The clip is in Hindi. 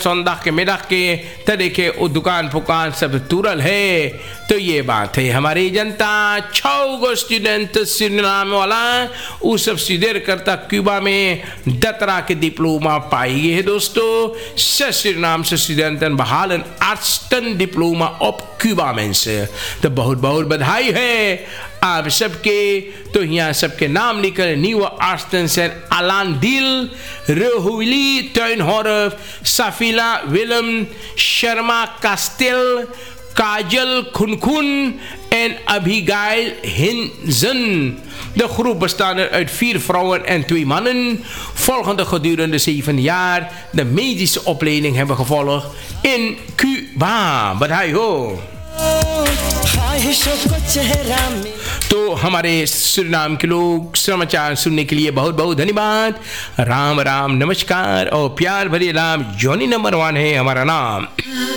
सौंदा के मिडा के तरीके वो दुकान फुकान सब तुरल है। तो ये बात है हमारी जनता 6 गो स्टूडेंट सुरीनाम वाला वो सब स्टूडेंट करता क्यूबा में 10 तरह के डिप्लोमा पाई गए है दोस्तों। सुरीनाम से स्टूडेंट बहाल आर्ट्स डिप्लोमा ऑफ क्यूबा में से तो बहुत बहुत बधाई है आप सबके। तो यहाँ सबके नाम निकल न्यू आर्स्टन अलान दिल रोहुली टर्नहॉरफ साफिला Vilam Sharma castle Kajal खुनखुन en Abigail Hinzen. De groep bestaande uit 4 vrouwen en 2 mannen volgende gedurende 7 jaar de medische opleiding hebben gevolgd in Cuba. बधाई हो। तो हमारे सुरीनाम के लोग समाचार सुनने के लिए बहुत बहुत धन्यवाद। राम राम नमस्कार और प्यार भरे राम। जॉनी नंबर 1 है हमारा नाम।